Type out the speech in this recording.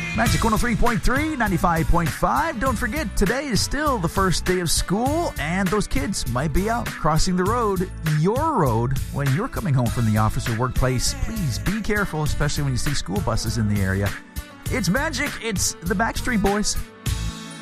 Magic 103.3, 95.5. Don't forget, today is still the first day of school, and those kids might be out crossing the road, your road, when you're coming home from the office or workplace. Please be careful, especially when you see school buses in the area. It's Magic. It's the Backstreet Boys.